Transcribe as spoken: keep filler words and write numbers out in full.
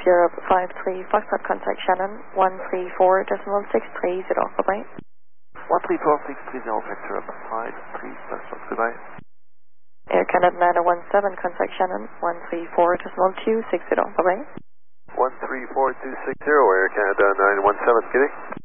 Europe five three, Foxtrot contact Shannon, one three four decimal six three zero, bye-bye. one three four six three zero, Victor Europe five three, Foxtrot, goodbye. Air Canada nine oh one seven, contact Shannon, one three four decimal two six zero, bye-bye. one three four two six zero, Air Canada nine one seven, kidding.